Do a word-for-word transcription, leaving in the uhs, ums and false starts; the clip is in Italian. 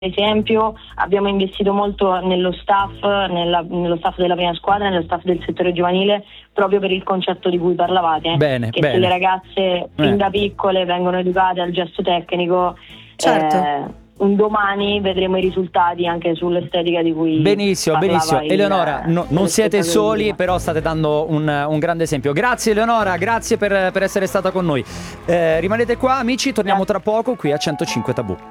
esempio abbiamo investito molto nello staff, nella, nello staff della prima squadra, nello staff del settore giovanile, proprio per il concetto di cui parlavate, bene, che bene. se le ragazze fin eh. da piccole vengono educate al gesto tecnico, Certo. eh, un domani vedremo i risultati anche sull'estetica di cui Benissimo, parlava benissimo. il- Eleonora, no- non lo siete spettatore soli, prima. però state dando un, un grande esempio. Grazie Eleonora, grazie per, per essere stata con noi. Eh, rimanete qua amici, torniamo tra poco qui a centocinque Tabù.